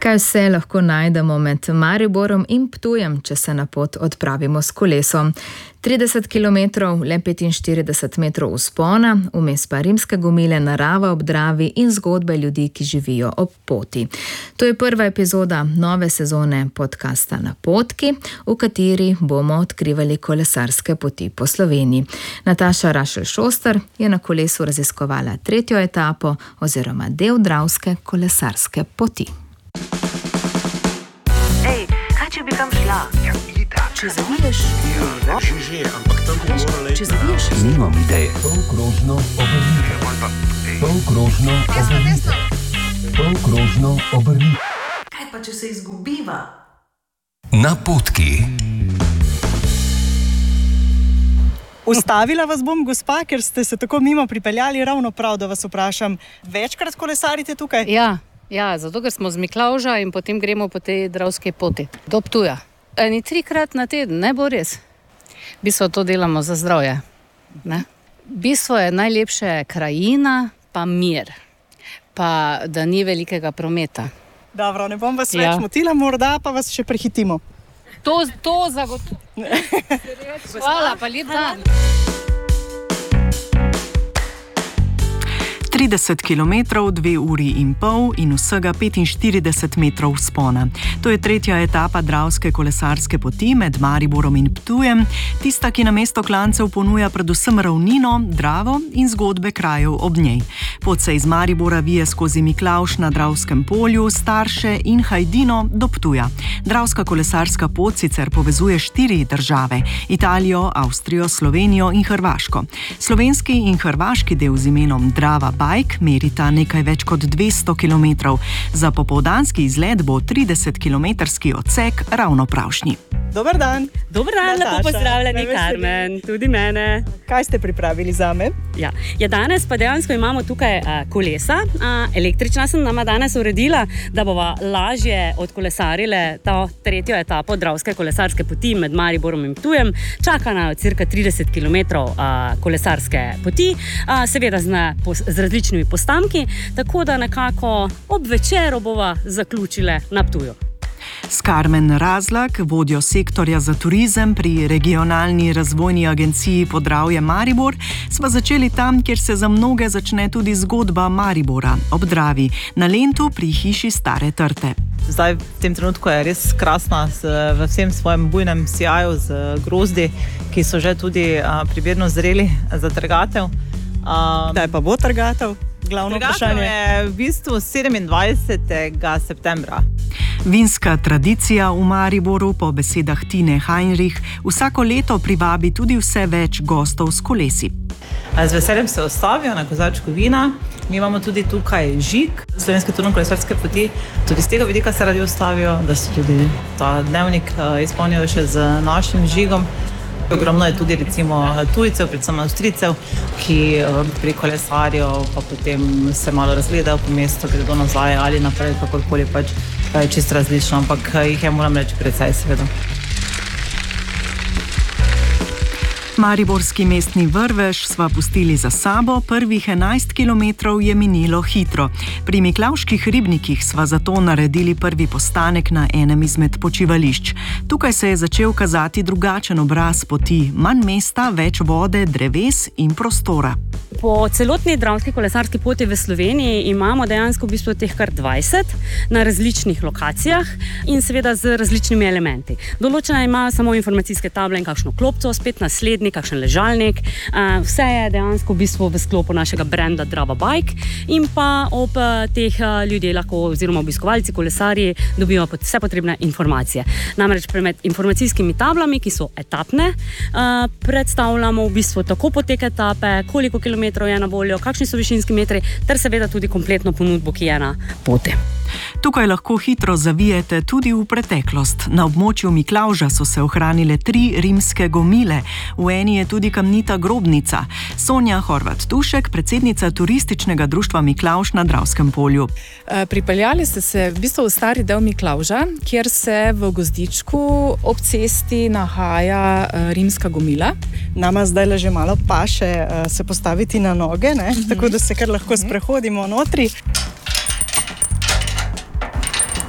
Kaj vse lahko najdemo med Mariborom in Ptujem, če se na pot odpravimo s kolesom? 30 km, le 45 metrov vzpona, vmes pa rimske gomile, narava ob Dravi in zgodbe ljudi, ki živijo ob poti. To je prva epizoda nove sezone podcasta Napotki, v kateri bomo odkrivali kolesarske poti po Sloveniji. Nataša Rašelj-Šoster je na kolesu raziskovala tretjo etapo oziroma del dravske kolesarske poti. Ej, kaj če bi kam šla? Ja, itak. Če zaviješ levo? Že, ampak tam bo morala Če zaviješ Nimam ideje. Polkrožno obrnite. Polkrožno obrnite. Polkrožno obrnite. Kaj pa, če se izgubiva? Napotki. Ustavila vas bom, gospa, ker ste se tako mimo pripeljali, ravno prav, da vas vprašam. Večkrat kolesarite tukaj? Ja, zato ker smo z Miklavža in potem gremo po tej dravski poti do Ptuja. 3-krat na teden, ne bo res. Bistvo to delamo za zdravje. Ne? Bistvo je najlepše krajina, pa mir. Pa da ni velikega prometa. Dobro, ne bom vas več motila, morda pa vas še prehitimo. To zagotovo. Hvala, pa lep dan. 30 km, 2 uri in pol in vsega 45 metrov vzpona. To je tretja etapa dravske kolesarske poti med Mariborom in Ptujem, tista, ki namesto klancev ponuja predvsem ravnino, Dravo in zgodbe krajev ob njej. Pot se iz Maribora vije skozi Miklavž na Dravskem polju, Starše in Hajdino do Ptuja. Dravska kolesarska pot sicer povezuje 4 države: Italijo, Avstrijo, Slovenijo in Hrvaško. Slovenski in hrvaški del z imenom Drava Bike merita nekaj več kot 200 km. Za popoldanski izlet bo 30-kilometrski odsek ravno pravšnji. Dober dan. Dober dan, Nataša, lepo pozdravljeni, me veseli. Carmen, tudi mene. Kaj ste pripravili zame? Ja, danes pa dejansko imamo tukaj kolesa. Električna sem nama danes uredila, da bova lažje odkolesarile to tretjo etapo dravske kolesarske poti med Mariborom in Ptujem. Čaka na cirka 30 km kolesarske poti, seveda z različnimi postanki, tako da nekako ob večeru bova zaključile na Ptuju. S Carmen Razlak, vodjo sektorja za turizem pri regionalni razvojni agenciji Podravje Maribor, sva začeli tam, kjer se za mnoge začne tudi zgodba Maribora, ob Dravi, na Lentu pri hiši Stare Trte. Zdaj v tem trenutku je res krasna v vsem svojem bujnem sijaju z grozdi, ki so že tudi primerno zreli za trgatev. Kdaj pa bo trgatev? Glavno vprašanje je v bistvu 27. septembra. Vinska tradicija v Mariboru po besedah Tine Heinrich vsako leto privabi tudi vse več gostov s kolesi. Z veseljem se ostavijo na kozarčku vina. Mi imamo tudi tukaj žig slovenske turno-kolesarske poti. Tudi z tega vidika se radi ostavijo, da se tudi ta dnevnik izpolnijo še z našim žigom. Ogromno je tudi recimo tujcev, predvsem Avstrijcev, ki prikolesarijo, pa potem se malo razgledajo po mestu, gredo nazaj ali naprej, kakorkoli pač čisto različno, ampak jih je, moram reči, precej seveda. Mariborski mestni vrvež sva pustili za sabo, prvih 11 km je minilo hitro. Pri Miklavških ribnikih sva zato naredili prvi postanek na enem izmed počivališč. Tukaj se je začel kazati drugačen obraz poti, manj mesta, več vode, dreves in prostora. Po celotni dravski kolesarski poti v Sloveniji imamo dejansko v bistvu teh kar 20 na različnih lokacijah in seveda z različnimi elementi. Določena ima samo informacijske table in kakšno klopco, spet naslednji, kakšen ležalnik. Vse je dejansko v bistvu v sklopu našega brenda Drava Bike in pa ob teh ljudje lahko oziroma obiskovalci, kolesarji dobijo vse potrebne informacije. Namreč med informacijskimi tablami, ki so etapne, predstavljamo v bistvu tako potek etape, koliko kilometrov je na voljo, kakšni so višinski metri, ter seveda tudi kompletno ponudbo, ki je na poti. Tukaj lahko hitro zavijete tudi v preteklost. Na območju Miklavža so se ohranile 3 rimske gomile. V eni je tudi kamnita grobnica. Sonja Horvat-Tušek, predsednica turističnega društva Miklavž na Dravskem polju. Pripeljali ste se v bistvu v stari del Miklavža, kjer se v gozdičku ob cesti nahaja rimska gomila. Nama zdaj že malo paše se postaviti na noge, ne? Tako da se kar lahko sprehodimo notri.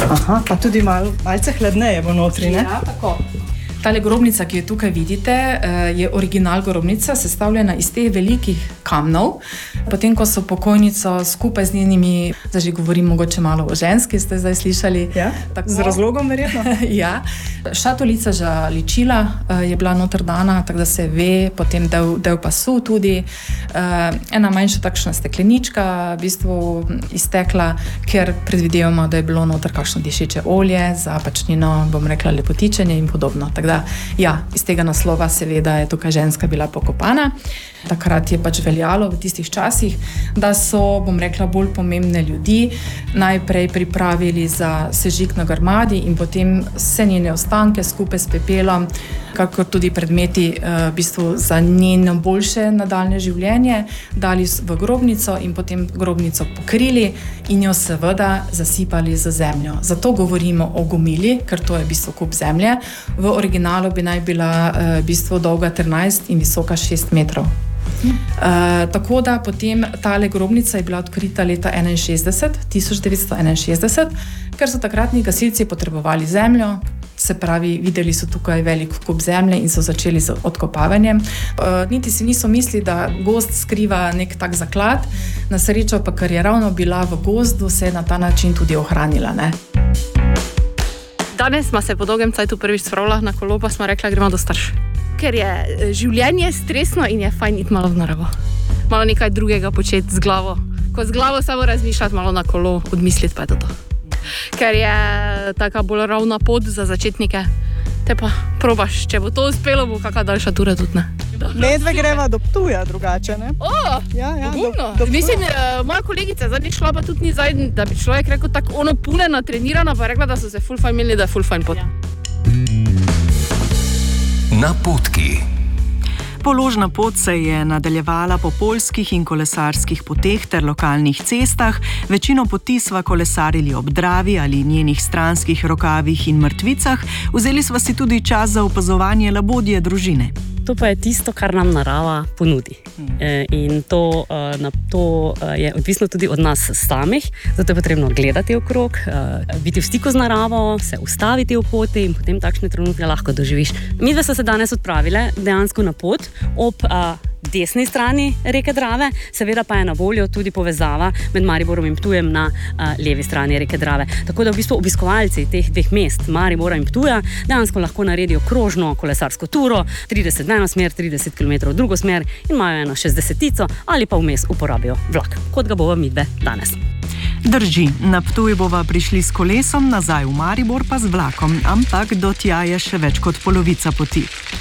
Aha, pa tudi malce hladneje bo notri, ne? Ja, tako. Tale grobnica, ki jo tukaj vidite, je original grobnica, sestavljena iz teh velikih kamnov. Potem, ko so pokojnico skupaj z njenimi, zdaj že govorim mogoče malo o ženski, ste zdaj slišali. Ja, tako, z razlogom verjetno. Ja, šatolica za ličila je bila noter dana, tako da se ve, potem del pasu tudi. Ena manjša takšna steklenička v bistvu iztekla, ker predvidevamo, da je bilo noter kakšno dišeče olje za pač njeno, bom rekla, lepotičenje in podobno. Tako da, ja, iz tega naslova seveda je tukaj ženska bila pokopana. Takrat je pač veljalo v tistih časih, da so, bom rekla, bolj pomembne ljudi najprej pripravili za sežig na grmadi in potem vse njene ostanke skupaj s pepelom, kakor tudi predmeti v bistvu za njeno boljše nadaljne življenje, dali v grobnico in potem grobnico pokrili in jo seveda zasipali z zemljo. Zato govorimo o gomili, ker to je v bistvu kup zemlje. V originalu bi naj bila v bistvu dolga 13 in visoka 6 metrov. Tako da potem tale grobnica je bila odkrita leta 1961, ker so takratni gasilci potrebovali zemljo, se pravi, videli so tukaj velik kup zemlje in so začeli z odkopavanjem. Niti si niso mislili, da gozd skriva nek tak zaklad, na srečo pa, ker je ravno bila v gozdu, se je na ta način tudi ohranila, ne? Danes smo se po dolgem cajtu prvič spravila na kolo, pa smo rekla, gremo do starš. Ker je življenje stresno in je fajn iti malo v naravo. Malo nekaj drugega početi z glavo. Ko z glavo samo razmišljati, malo na kolo, odmisliti pa je to. Ker je taka bolj ravna pot za začetnike. Te pa probaš, če bo to uspelo, bo kakva daljša tura tudi, ne? Medve greva do Ptuja drugače, ne? Mislim, moja kolegica zadnjič šla pa tudi ni zadnji, da bi človek rekel tako ono pune natrenirana, pa rekla, da so se ful fajn imeli, da je ful fajn pot. Napotki. Položna pot se je nadaljevala po poljskih in kolesarskih poteh ter lokalnih cestah. Večino poti sva kolesarili ob Dravi ali njenih stranskih rokavih in mrtvicah. Vzeli sva si tudi čas za opazovanje labodje družine. To pa je tisto, kar nam narava ponudi. In to je odvisno tudi od nas samih, zato je potrebno gledati okrog, biti v stiku z naravo, se ustaviti v poti in potem takšne trenutke lahko doživiš. Midve so se danes odpravile dejansko na pot ob desni strani reke Drave, seveda pa je na voljo tudi povezava med Mariborom in Ptujem na levi strani reke Drave. Tako da v bistvu obiskovalci teh dveh mest, Maribora in Ptuja, dejansko lahko naredijo krožno kolesarsko turo, 30 v eno smer, 30 km v drugo smer in imajo eno 60-tico ali pa vmes uporabijo vlak, kot ga bova midve danes. Drži, na Ptuj bova prišli s kolesom, nazaj v Maribor pa z vlakom, ampak do tja je še več kot polovica poti.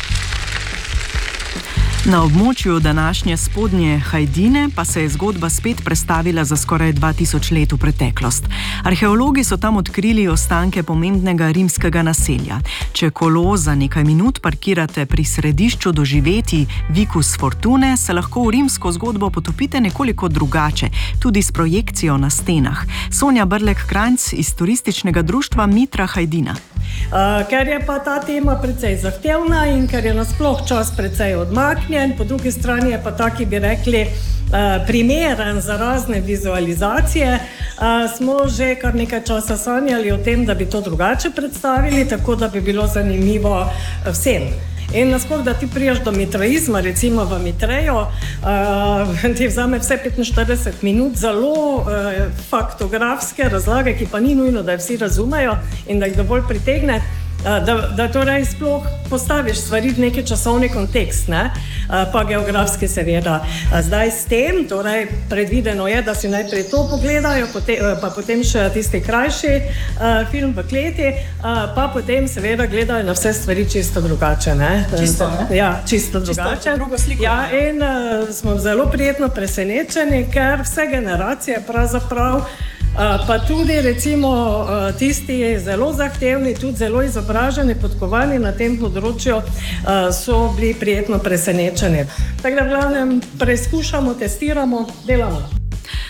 Na območju današnje spodnje Hajdine pa se je zgodba spet prestavila za skoraj 2000 let v preteklost. Arheologi so tam odkrili ostanke pomembnega rimskega naselja. Če kolo za nekaj minut parkirate pri središču doživetij Vicus Fortune, se lahko v rimsko zgodbo potopite nekoliko drugače, tudi s projekcijo na stenah. Sonja Brlek-Kranjc iz turističnega društva Mitra Hajdina. Ker je pa ta tema precej zahtevna in ker je nasploh čas precej odmaknjen, po drugi strani je pa taki, bi rekli, primeren za razne vizualizacije, smo že kar nekaj časa sanjali o tem, da bi to drugače predstavili, tako da bi bilo zanimivo vsem. In nasploh, da ti prijaš do mitraizma, recimo v Mitrejo, ti vzame vse 45 minut, zelo faktografske razlage, ki pa ni nujno, da vsi razumejo in da jih dovolj pritegne, da torej sploh postaviš stvari v neki časovni kontekst, ne? Pa geografski seveda. Zdaj s tem, torej predvideno je, da si najprej to pogledajo, pa potem še tisti krajši film v kleti, pa potem seveda gledajo na vse stvari čisto drugače, ne? Čisto, ne? Ja, čisto drugače. Ja, in smo zelo prijetno presenečeni, ker vse generacije pravzaprav pa tudi recimo tisti zelo zahtevni, tudi zelo izobraženi, podkovani na tem področju, so bili prijetno presenečeni. Tako da v glavnem preizkušamo, testiramo, delamo.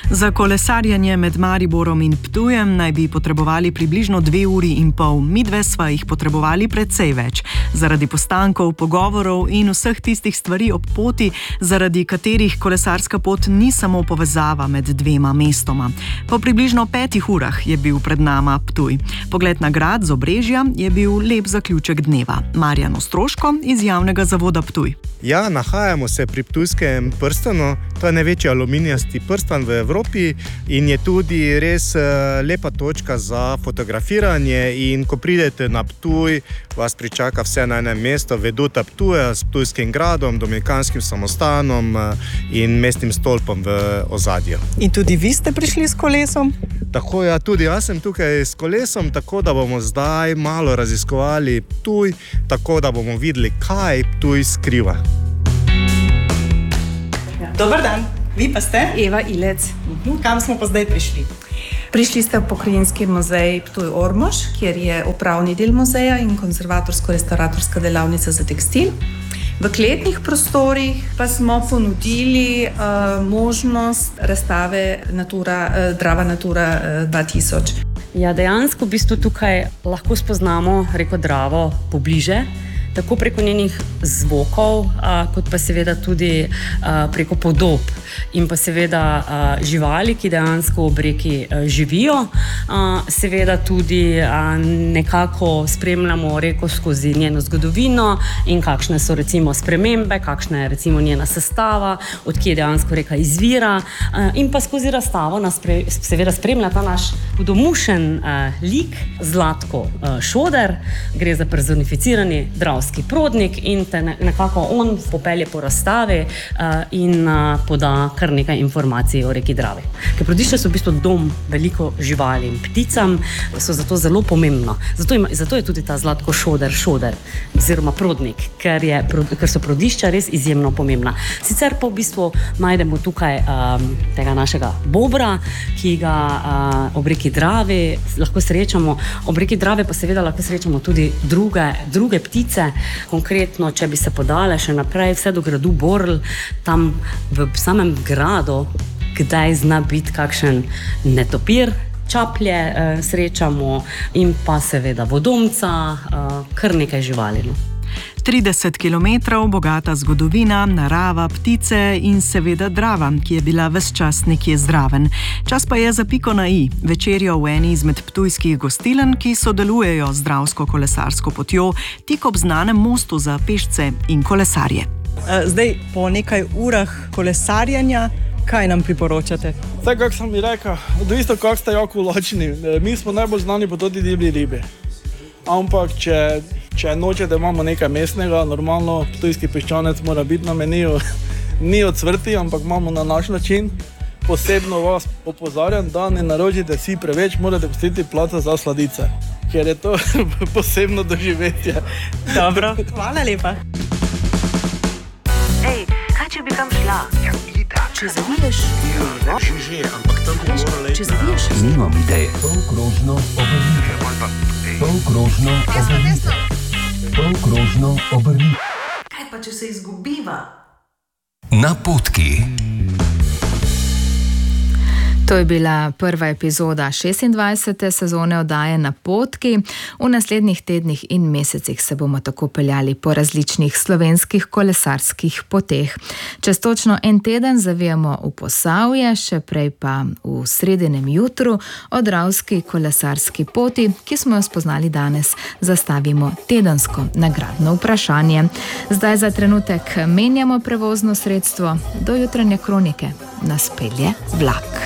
Za kolesarjenje med Mariborom in Ptujem naj bi potrebovali približno 2 uri in pol. Midve sva jih potrebovali precej več. Zaradi postankov, pogovorov in vseh tistih stvari ob poti, zaradi katerih kolesarska pot ni samo povezava med dvema mestoma. Po približno 5 urah je bil pred nama Ptuj. Pogled na grad z Obrežja je bil lep zaključek dneva. Marjan Ostroško iz Javnega zavoda Ptuj. Ja, nahajamo se pri Ptujskem prstanu. To je največji aluminijasti prstan v Evropi in je tudi res lepa točka za fotografiranje. In ko pridete na Ptuj, vas pričaka vse na enem mestu, veduta Ptuja s Ptujskim gradom, dominikanskim samostanom in mestnim stolpom v ozadju. In tudi vi ste prišli s kolesom? Tako, ja, tudi jaz sem tukaj s kolesom, tako da bomo zdaj malo raziskovali Ptuj, tako da bomo videli, kaj Ptuj skriva. Dobar dan, vi pa ste? Eva Ilec. Kam smo pa zdaj prišli? Prišli ste v Pokrajinski muzej Ptuj-Ormož, kjer je upravni del muzeja in konzervatorsko-restauratorska delavnica za tekstil. V kletnih prostorih pa smo ponudili možnost razstave Drava Natura 2000. Ja, dejansko v bistvu tukaj lahko spoznamo reko Dravo pobliže, tako preko njenih zvokov, kot pa seveda tudi preko podob in pa seveda živali, ki dejansko ob reki živijo. Seveda tudi nekako spremljamo reko skozi njeno zgodovino in kakšne so recimo spremembe, kakšna je recimo njena sestava, odkje dejansko reka izvira, in pa skozi razstavo nas seveda spremlja ta naš hudomušen lik Zlatko Šoder. Gre za personificirani dravski prodnik in te nekako on popelje po razstavi in poda kar nekaj informacij o reki Dravi. Ker prodišča so v bistvu dom veliko živali in pticam, so zato zelo pomembno. Zato je tudi ta Zlatko Šoder oziroma prodnik, ker so prodišča res izjemno pomembna. Sicer pa v bistvu najdemo tukaj tega našega bobra, ki ga ob reki Dravi lahko srečamo. Ob reki Drave pa seveda lahko srečamo tudi druge ptice. Konkretno, če bi se podale še naprej vse do gradu Borl, tam v samem gradu, kdaj zna biti kakšen netopir, čaplje srečamo in pa seveda vodomca, kar nekaj živali. 30 kilometrov, bogata zgodovina, narava, ptice in seveda Drava, ki je bila ves čas nekje zraven. Čas pa je za piko na i. Večerjo v eni izmed ptujskih gostiln, ki sodelujejo z dravsko kolesarsko potjo, tik ob znanem mostu za pešce in kolesarje. Zdaj, po nekaj urah kolesarjanja, kaj nam priporočate? Tako, kako sem mi rekel, odvisno kako ste jako ulačeni. Mi smo najbolj znani po toti divji ribi. Ampak, če nočete, imamo nekaj mestnega, normalno, ptujski piščanec mora biti na meniju. Ni odsvrti, ampak imamo na naš način. Posebno vas opozarjam, da ne naročite si preveč, morate pustiti placa za sladice, ker je to posebno doživetje. Dobro, hvala lepa. Ej, kaj če bi kam šla? Ja, itak. Če zaviješ? Ja, že, ampak tam bo morala iti. Če zaviješ? Nimam ideje. Polkrožno obrnite. Polkrožno obrnite. Polkrožno obrnite. Kaj pa če se izgubiva? Napotki. To je bila prva epizoda 26. sezone oddaje Napotki. V naslednjih tednih in mesecih se bomo tako peljali po različnih slovenskih kolesarskih poteh. Čez točno en teden zavijamo v Posavje, še prej pa v sredinem jutru o dravski kolesarski poti, ki smo jo spoznali danes, zastavimo tedensko nagradno vprašanje. Zdaj za trenutek menjamo prevozno sredstvo, do jutranje kronike nas pelje vlak.